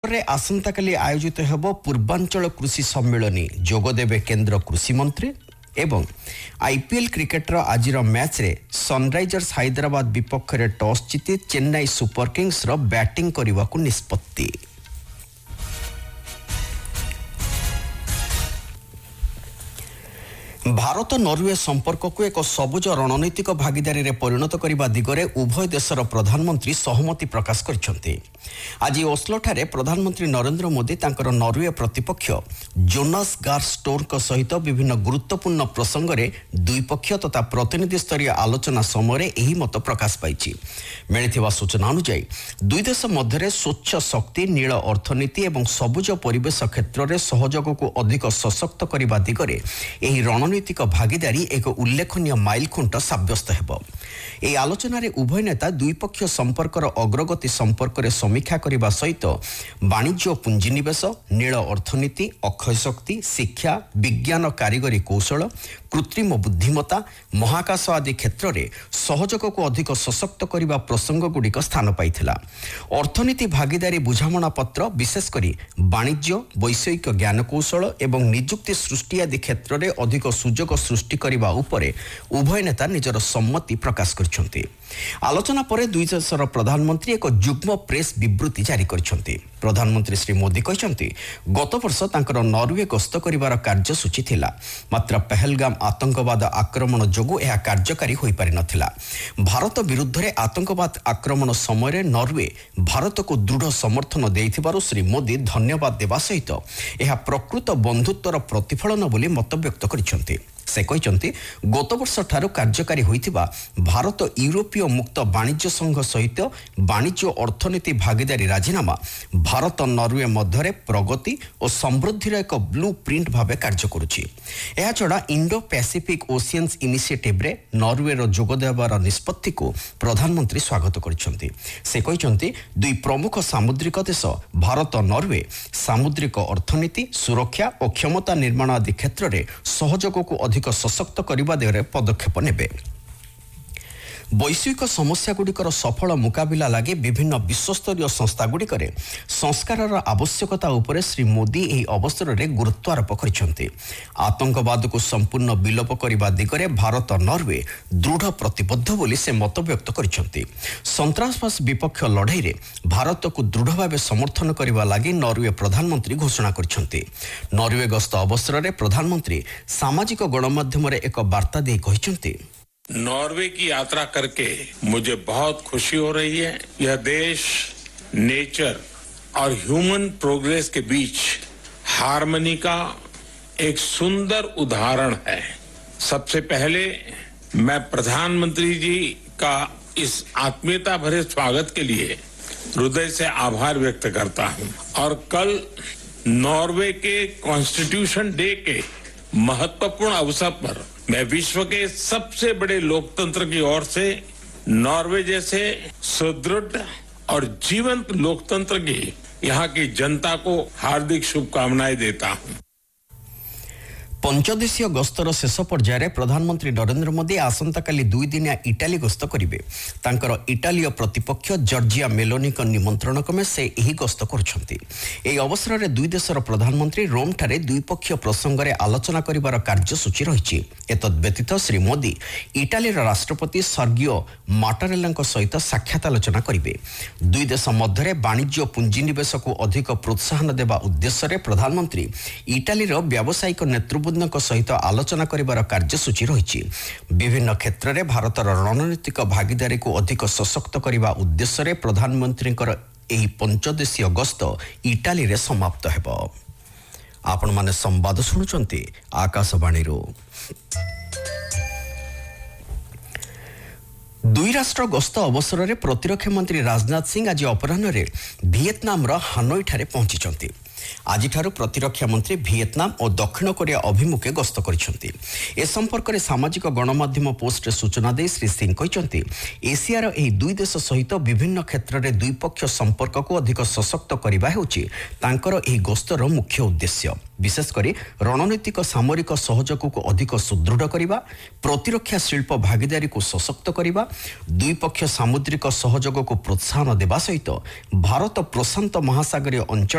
ଭୁବନେଶ୍ୱରରେ ଆସନ୍ତାକାଲି ଆୟୋଜିତ ହେବ ପୂର୍ବାଞ୍ଚଳ କୃଷି ସମ୍ମିଳନୀ। ଯୋଗଦେବେ କେନ୍ଦ୍ର କୃଷିମନ୍ତ୍ରୀ ଏବଂ ଆଇପିଏଲ୍ କ୍ରିକେଟର ଆଜିର ମ୍ୟାଚ୍ରେ ସନ୍ରାଇଜର୍ସ ହାଇଦ୍ରାବାଦ ବିପକ୍ଷରେ ଟସ୍ ଜିତି ଚେନ୍ନାଇ ସୁପର କିଙ୍ଗସର ବ୍ୟାଟିଂ କରିବାକୁ ନିଷ୍ପତ୍ତି। ଭାରତ ନରୱେ ସମ୍ପର୍କକୁ ଏକ ସବୁଜ ରଣନୈତିକ ଭାଗିଦାରୀରେ ପରିଣତ କରିବା ଦିଗରେ ଉଭୟ ଦେଶର ପ୍ରଧାନମନ୍ତ୍ରୀ ସହମତି ପ୍ରକାଶ କରିଛନ୍ତି। ଆଜି ଓସ୍ଲୋଠାରେ ପ୍ରଧାନମନ୍ତ୍ରୀ ନରେନ୍ଦ୍ର ମୋଦି ତାଙ୍କର ନରୱେ ପ୍ରତିପକ୍ଷ ଜୋନାସ୍ ଗାର୍ ଷ୍ଟୋରଙ୍କ ସହିତ ବିଭିନ୍ନ ଗୁରୁତ୍ୱପୂର୍ଣ୍ଣ ପ୍ରସଙ୍ଗରେ ଦ୍ୱିପକ୍ଷୀୟ ତଥା ପ୍ରତିନିଧି ସ୍ତରୀୟ ଆଲୋଚନା ସମୟରେ ଏହି ମତ ପ୍ରକାଶ ପାଇଛି। ମିଳିଥିବା ସୂଚନା ଅନୁଯାୟୀ ଦୁଇ ଦେଶ ମଧ୍ୟରେ ସ୍ୱଚ୍ଛ ଶକ୍ତି, ନୀଳ ଅର୍ଥନୀତି ଏବଂ ସବୁଜ ପରିବେଶ କ୍ଷେତ୍ରରେ ସହଯୋଗକୁ ଅଧିକ ସଶକ୍ତ କରିବା ଦିଗରେ ଏହି ରଣନୈତିକ ଭାଗିଦାରୀ ଏକ ଉଲ୍ଲେଖନୀୟ ମାଇଲଖୁଣ୍ଟ ସାବ୍ୟସ୍ତ ହେବ। ଏହି ଆଲୋଚନାରେ ଉଭୟ ନେତା ଦ୍ୱିପକ୍ଷୀୟ ସମ୍ପର୍କର ଅଗ୍ରଗତି ସମ୍ପର୍କରେ ସମୀକ୍ଷା କରିବା ସହିତ ବାଣିଜ୍ୟ ଓ ପୁଞ୍ଜିନିବେଶ, ନୀଳ ଅର୍ଥନୀତି, ଅକ୍ଷୟ ଶକ୍ତି, ଶିକ୍ଷା, ବିଜ୍ଞାନ କାରିଗରୀ କୌଶଳ, କୃତ୍ରିମ ବୁଦ୍ଧିମତ୍ତା, ମହାକାଶ ଆଦି କ୍ଷେତ୍ରରେ ସହଯୋଗକୁ ଅଧିକ ସଶକ୍ତ କରିବା ପ୍ରସଙ୍ଗଗୁଡ଼ିକ ସ୍ଥାନ ପାଇଥିଲା। ଅର୍ଥନୀତି ଭାଗିଦାରୀ ବୁଝାମଣା ପତ୍ର ବିଶେଷ କରି ବାଣିଜ୍ୟ, ବୈଷୟିକ ଜ୍ଞାନକୌଶଳ ଏବଂ ନିଯୁକ୍ତି ସୃଷ୍ଟି ଆଦି କ୍ଷେତ୍ରରେ ଅଧିକ ସୁଯୋଗ ସୃଷ୍ଟି କରିବା ଉପରେ ଉଭୟ ନେତା ନିଜର ସମ୍ମତି ପ୍ରକାଶ କରିଛନ୍ତି। ଆଲୋଚନା ପରେ ଦୁଇ ଦେଶର ପ୍ରଧାନମନ୍ତ୍ରୀ ଏକ ଯୁଗ୍ମ ପ୍ରେସ୍ ବିବୃତ୍ତି ଜାରି କରିଛନ୍ତି। ପ୍ରଧାନମନ୍ତ୍ରୀ ଶ୍ରୀ ମୋଦି କହିଛନ୍ତି, ଗତବର୍ଷ ତାଙ୍କର ନରୱେ ଗସ୍ତ କରିବାର କାର୍ଯ୍ୟସୂଚୀ ଥିଲା, ମାତ୍ର ପହଲଗାମ ଆତଙ୍କବାଦ ଆକ୍ରମଣ ଯୋଗୁଁ ଏହା କାର୍ଯ୍ୟକାରୀ ହୋଇପାରିନଥିଲା। ଭାରତ ବିରୁଦ୍ଧରେ ଆତଙ୍କବାଦ ଆକ୍ରମଣ ସମୟରେ ନରୱେ ଭାରତକୁ ଦୃଢ଼ ସମର୍ଥନ ଦେଇଥିବାରୁ ଶ୍ରୀ ମୋଦି ଧନ୍ୟବାଦ ଦେବା ସହିତ ଏହା ପ୍ରକୃତ ବନ୍ଧୁତ୍ୱର ପ୍ରତିଫଳନ ବୋଲି ମତବ୍ୟକ୍ତ କରିଛନ୍ତି। ସେ କହିଛନ୍ତି, ଗତବର୍ଷଠାରୁ କାର୍ଯ୍ୟକାରୀ ହୋଇଥିବା ଭାରତ ୟୁରୋପୀୟ ମୁକ୍ତ ବାଣିଜ୍ୟ ସଂଘ ସହିତ ବାଣିଜ୍ୟ ଅର୍ଥନୀତି ଭାଗିଦାରୀ ରାଜିନାମା ଭାରତ ନରୱେ ମଧ୍ୟରେ ପ୍ରଗତି ଓ ସମୃଦ୍ଧିର ଏକ ବ୍ଲୁ ପ୍ରିଣ୍ଟ ଭାବେ କାର୍ଯ୍ୟ କରୁଛି। ଏହାଛଡ଼ା ଇଣ୍ଡୋ ପ୍ୟାସିଫିକ୍ ଓସିଆନ୍ସ ଇନିସିଏଟିଭ୍ରେ ନରୱେର ଯୋଗ ଦେବାର ନିଷ୍ପତ୍ତିକୁ ପ୍ରଧାନମନ୍ତ୍ରୀ ସ୍ୱାଗତ କରିଛନ୍ତି। ସେ କହିଛନ୍ତି, ଦୁଇ ପ୍ରମୁଖ ସାମୁଦ୍ରିକ ଦେଶ ଭାରତ ନରୱେ ସାମୁଦ୍ରିକ ଅର୍ଥନୀତି, ସୁରକ୍ଷା ଓ କ୍ଷମତା ନିର୍ମାଣ ଆଦି କ୍ଷେତ୍ରରେ ସହଯୋଗକୁ ଅଧିକ ସଶକ୍ତ କରିବା ଦିଗରେ ପଦକ୍ଷେପ ନେବେ। ବୈଶ୍ୱିକ ସମସ୍ୟାଗୁଡ଼ିକର ସଫଳ ମୁକାବିଲା ଲାଗି ବିଭିନ୍ନ ବିଶ୍ୱସ୍ତରୀୟ ସଂସ୍ଥାଗୁଡ଼ିକରେ ସଂସ୍କାରର ଆବଶ୍ୟକତା ଉପରେ ଶ୍ରୀ ମୋଦି ଏହି ଅବସରରେ ଗୁରୁତ୍ୱାରୋପ କରିଛନ୍ତି। ଆତଙ୍କବାଦକୁ ସମ୍ପୂର୍ଣ୍ଣ ବିଲୋପ କରିବା ଦିଗରେ ଭାରତ ନରୱେ ଦୃଢ଼ ପ୍ରତିବଦ୍ଧ ବୋଲି ସେ ମତବ୍ୟକ୍ତ କରିଛନ୍ତି। ସନ୍ତାସବାଦ ବିପକ୍ଷ ଲଢ଼େଇରେ ଭାରତକୁ ଦୃଢ଼ ଭାବେ ସମର୍ଥନ କରିବା ଲାଗି ନରୱେ ପ୍ରଧାନମନ୍ତ୍ରୀ ଘୋଷଣା କରିଛନ୍ତି। ନରୱେ ଗସ୍ତ ଅବସରରେ ପ୍ରଧାନମନ୍ତ୍ରୀ ସାମାଜିକ ଗଣମାଧ୍ୟମରେ ଏକ ବାର୍ତ୍ତା ଦେଇ କହିଛନ୍ତି, नॉर्वे की यात्रा करके मुझे बहुत खुशी हो रही है। यह देश नेचर और ह्यूमन प्रोग्रेस के बीच हार्मनी का एक सुंदर उदाहरण है। सबसे पहले मैं प्रधानमंत्री जी का इस आत्मीयता भरे स्वागत के लिए हृदय से आभार व्यक्त करता हूं और कल नॉर्वे के कॉन्स्टिट्यूशन डे के महत्वपूर्ण अवसर पर मैं विश्व के सबसे बड़े लोकतंत्र की ओर से नॉर्वे जैसे सुदृढ़ और जीवंत लोकतंत्र की यहाँ की जनता को हार्दिक शुभकामनाएं देता हूं। ପଞ୍ଚଦେଶୀୟ ଗସ୍ତର ଶେଷ ପର୍ଯ୍ୟାୟରେ ପ୍ରଧାନମନ୍ତ୍ରୀ ନରେନ୍ଦ୍ର ମୋଦି ଆସନ୍ତାକାଲି ଦୁଇଦିନିଆ ଇଟାଲୀ ଗସ୍ତ କରିବେ। ତାଙ୍କର ଇଟାଲୀୟ ପ୍ରତିପକ୍ଷ ଜର୍ଜିଆ ମେଲୋନିଙ୍କ ନିମନ୍ତ୍ରଣ କ୍ରମେ ସେ ଏହି ଗସ୍ତ କରୁଛନ୍ତି। ଏହି ଅବସରରେ ଦୁଇ ଦେଶର ପ୍ରଧାନମନ୍ତ୍ରୀ ରୋମ୍ଠାରେ ଦ୍ୱିପକ୍ଷୀୟ ପ୍ରସଙ୍ଗରେ ଆଲୋଚନା କରିବାର କାର୍ଯ୍ୟସୂଚୀ ରହିଛି। ଏତଦ୍ବ୍ୟତୀତ ଶ୍ରୀ ମୋଦି ଇଟାଲୀର ରାଷ୍ଟ୍ରପତି ସର୍ଗିଓ ମାଟାରେଲାଙ୍କ ସହିତ ସାକ୍ଷାତ ଆଲୋଚନା କରିବେ। ଦୁଇ ଦେଶ ମଧ୍ୟରେ ବାଣିଜ୍ୟ ଓ ପୁଞ୍ଜିନିବେଶକୁ ଅଧିକ ପ୍ରୋତ୍ସାହନ ଦେବା ଉଦ୍ଦେଶ୍ୟରେ ପ୍ରଧାନମନ୍ତ୍ରୀ ଇଟାଲୀର ବ୍ୟବସାୟିକ ନେତୃବୃନ୍ଦ ସହିତ ଆଲୋଚନା କରିବାର କାର୍ଯ୍ୟସୂଚୀ ରହିଛି। ବିଭିନ୍ନ କ୍ଷେତ୍ରରେ ଭାରତର ରଣନୈତିକ ଭାଗିଦାରୀକୁ ଅଧିକ ସଶକ୍ତ କରିବା ଉଦ୍ଦେଶ୍ୟରେ ପ୍ରଧାନମନ୍ତ୍ରୀଙ୍କର ଏହି ପଞ୍ଚଦେଶୀୟ ଗସ୍ତ ଇଟାଲୀରେ ସମାପ୍ତ ହେବ। ଆପଣମାନେ ସମ୍ବାଦ ଶୁଣୁଛନ୍ତି ଆକାଶବାଣୀରୁ। ଦୁଇ ରାଷ୍ଟ୍ର ଗସ୍ତ ଅବସରରେ ପ୍ରତିରକ୍ଷା ମନ୍ତ୍ରୀ ରାଜନାଥ ସିଂ ଆଜି ଅପରାହ୍ନରେ ଭିଏତନାମର ହାନୋଇଠାରେ ପହଞ୍ଚିଛନ୍ତି। ଆଜିଠାରୁ ପ୍ରତିରକ୍ଷା ମନ୍ତ୍ରୀ ଭିଏତନାମ ଓ ଦକ୍ଷିଣ କୋରିଆ ଅଭିମୁଖେ ଗସ୍ତ କରିଛନ୍ତି। ଏ ସମ୍ପର୍କରେ ସାମାଜିକ ଗଣମାଧ୍ୟମ ପୋଷ୍ଟରେ ସୂଚନା ଦେଇ ଶ୍ରୀ ସିଂ କହିଛନ୍ତି, ଏସିଆର ଏହି ଦୁଇ ଦେଶ ସହିତ ବିଭିନ୍ନ କ୍ଷେତ୍ରରେ ଦ୍ୱିପକ୍ଷୀୟ ସମ୍ପର୍କକୁ ଅଧିକ ସଶକ୍ତ କରିବା ହେଉଛି ତାଙ୍କର ଏହି ଗସ୍ତର ମୁଖ୍ୟ ଉଦ୍ଦେଶ୍ୟ। ବିଶେଷ କରି ରଣନୈତିକ ସାମରିକ ସହଯୋଗକୁ ଅଧିକ ସୁଦୃଢ଼ କରିବା, ପ୍ରତିରକ୍ଷା ଶିଳ୍ପ ଭାଗିଦାରୀକୁ ସଶକ୍ତ କରିବା, ଦ୍ୱିପକ୍ଷୀୟ ସାମୁଦ୍ରିକ ସହଯୋଗକୁ ପ୍ରୋତ୍ସାହନ ଦେବା ସହିତ ଭାରତ ପ୍ରଶାନ୍ତ ମହାସାଗରୀୟ ଅଞ୍ଚଳ